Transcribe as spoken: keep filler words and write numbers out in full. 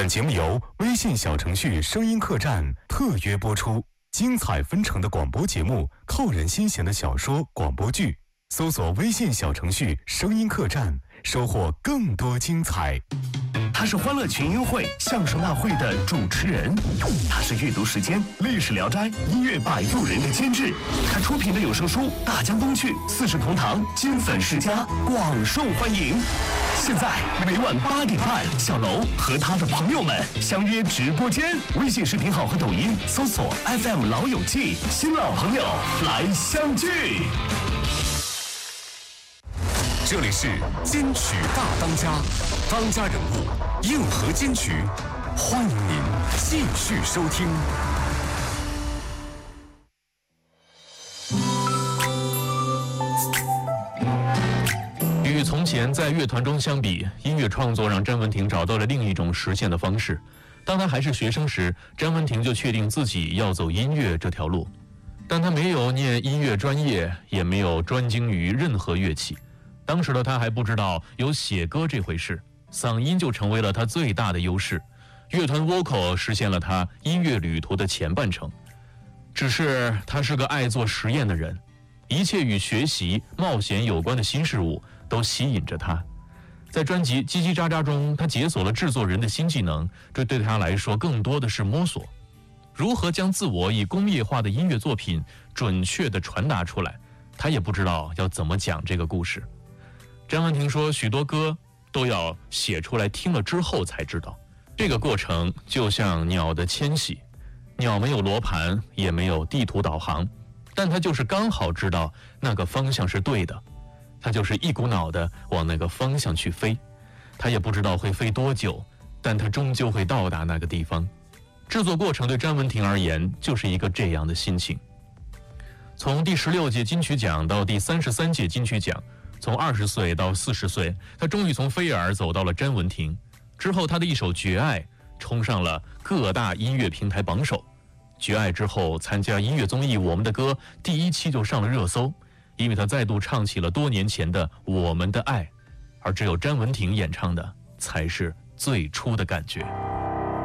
本节目由微信小程序声音客栈特约播出，精彩纷呈的广播节目，扣人心弦的小说广播剧，搜索微信小程序声音客栈，收获更多精彩。 他是欢乐群英会相声大会的主持人，他是阅读时间历史聊斋音乐摆渡人的监制，他出品的有声书《大江东去》四世同堂金粉世家广受欢迎。现在每晚八点半，小楼和他的朋友们相约直播间，微信视频号和抖音搜索 F M 老友记，新老朋友来相聚。 这里是金曲大当家，当家人物硬核金曲，欢迎您继续收听。 与从前在乐团中相比，音乐创作让詹雯婷找到了另一种实现的方式。当她还是学生时，詹雯婷就确定自己要走音乐这条路，但她没有念音乐专业，也没有专精于任何乐器。当时的他还不知道有写歌这回事，嗓音就成为了他最大的优势。乐团 vocal 实现了他音乐旅途的前半程。只是他是个爱做实验的人，一切与学习、冒险有关的新事物都吸引着他。在专辑《叽叽喳喳》中，他解锁了制作人的新技能，这对他来说更多的是摸索。如何将自我以工业化的音乐作品准确地传达出来，他也不知道要怎么讲这个故事。詹雯婷说，许多歌都要写出来，听了之后才知道。这个过程就像鸟的迁徙，鸟没有罗盘，也没有地图导航，但它就是刚好知道那个方向是对的，它就是一股脑的往那个方向去飞。它也不知道会飞多久，但它终究会到达那个地方。制作过程对詹雯婷而言就是一个这样的心情。从第十六届金曲奖到第三十三届金曲奖，从二十岁到四十岁，他终于从菲尔走到了詹雯婷。之后他的一首《绝爱》冲上了各大音乐平台榜首。《绝爱》之后参加音乐综艺《我们的歌》，第一期就上了热搜，因为他再度唱起了多年前的《我们的爱》，而只有詹雯婷演唱的才是最初的感觉。